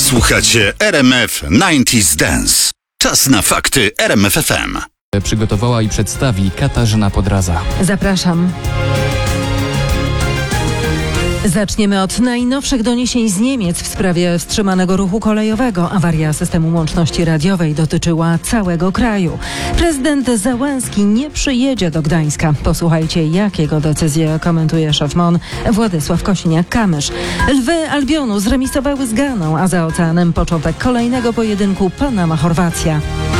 Słuchacie RMF 90s Dance. Czas na fakty RMF FM. Przygotowała i przedstawi Katarzyna Podraza. Zapraszam. Zaczniemy od najnowszych doniesień z Niemiec w sprawie wstrzymanego ruchu kolejowego. Awaria systemu łączności radiowej dotyczyła całego kraju. Prezydent Załęski nie przyjedzie do Gdańska. Posłuchajcie, jak jego decyzję komentuje szef MON Władysław Kosiniak-Kamysz. Lwy Albionu zremisowały z Ganą, a za oceanem początek kolejnego pojedynku Panama-Chorwacja.